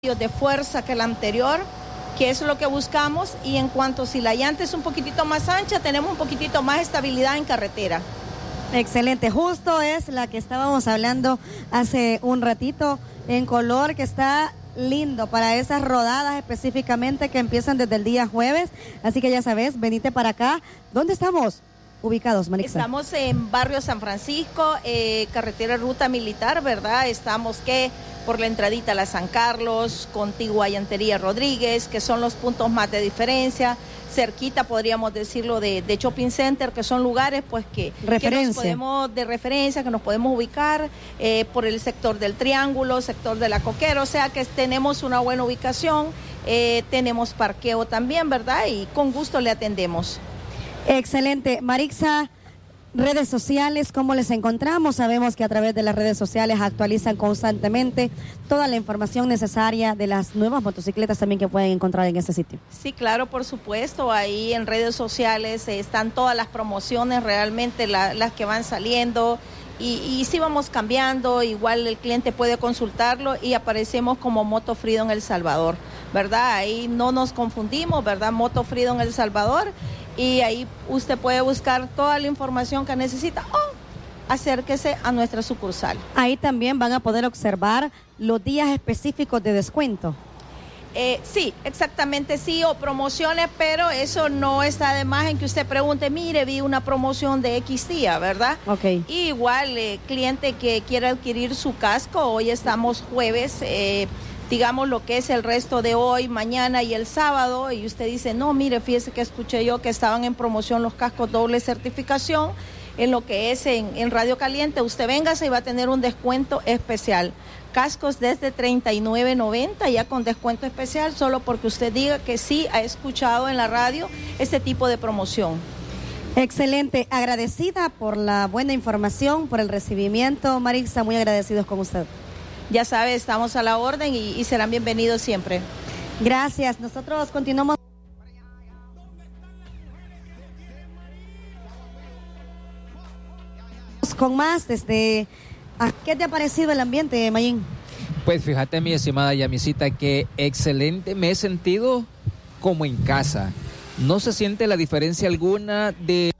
de fuerza que la anterior, que es lo que buscamos, y en cuanto si la llanta es un poquitito más ancha, tenemos un poquitito más estabilidad en carretera. Excelente, justo es la que estábamos hablando hace un ratito, en color que está lindo para esas rodadas específicamente que empiezan desde el día jueves, así que ya sabes, venite para acá. ¿Dónde estamos ubicados, Marixa? Estamos en barrio San Francisco, carretera Ruta Militar, ¿verdad? Estamos por la entradita a la San Carlos, contigua a Llantería Rodríguez, que son los puntos más de diferencia, cerquita podríamos decirlo de Shopping Center, que son lugares pues que nos podemos de referencia, que nos podemos ubicar por el sector del Triángulo, sector de la Coquera, o sea que tenemos una buena ubicación, tenemos parqueo también, ¿verdad? Y con gusto le atendemos. Excelente. Marixa, redes sociales, ¿cómo les encontramos? Sabemos que a través de las redes sociales actualizan constantemente toda la información necesaria de las nuevas motocicletas también que pueden encontrar en ese sitio. Sí, claro, por supuesto. Ahí en redes sociales están todas las promociones, realmente las que van saliendo. Y sí vamos cambiando, igual el cliente puede consultarlo y aparecemos como Moto Freedom El Salvador, ¿verdad? Ahí no nos confundimos, ¿verdad? Moto Freedom El Salvador, y ahí usted puede buscar toda la información que necesita o acérquese a nuestra sucursal. Ahí también van a poder observar los días específicos de descuento. Sí, exactamente, sí, o promociones, pero eso no está de más en que usted pregunte, mire, vi una promoción de X día, ¿verdad? Ok. Y igual, cliente que quiera adquirir su casco, hoy estamos jueves, digamos lo que es el resto de hoy, mañana y el sábado, y usted dice, no, mire, fíjese que escuché yo que estaban en promoción los cascos doble certificación, en lo que es en Radio Caliente, usted véngase y va a tener un descuento especial. Cascos desde $39.90 ya con descuento especial, solo porque usted diga que sí ha escuchado en la radio este tipo de promoción. Excelente, agradecida por la buena información, por el recibimiento, Marixa, muy agradecidos con usted. Ya sabe, estamos a la orden y serán bienvenidos siempre. Gracias, nosotros continuamos con más desde... ¿Qué te ha parecido el ambiente, Mayín? Pues fíjate, mi estimada Yamisita, que excelente, me he sentido como en casa. No se siente la diferencia alguna de